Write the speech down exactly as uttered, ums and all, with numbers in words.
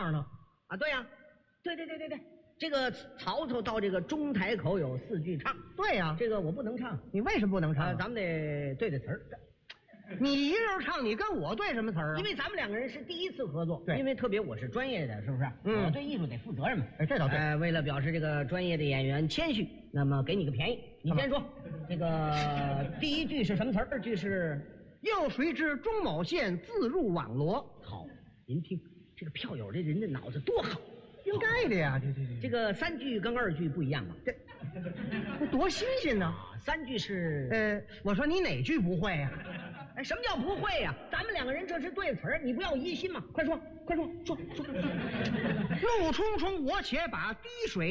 样呢？ 啊，对呀、啊，对对对对对，这个曹操到这个中台口有四句唱。 对呀、啊， 这个我不能唱， 你为什么不能唱、啊呃？咱们得对对词儿。 你一人唱，你跟我对什么词儿啊？ 因为咱们两个人是第一次合作， 对， 因为特别我是专业的，是不是？ 嗯， 我对艺术得负责任嘛。 哎，这倒对。 呃，为了表示这个专业的演员谦虚，那么给你个便宜，你先说。这个第一句是什么词儿？二句是又谁知钟某县自入网罗。 好，您听这个票友这人的脑子多好， 应该的呀。这这这这个三句跟二句不一样吧？ 这这多新鲜呢！ 三句是呃，我说你哪句不会呀、啊？ 哎，什么叫不会呀、啊？咱们两个人这是对词儿，你不要疑心嘛！快说，快说，说说。 怒冲冲，我且把滴水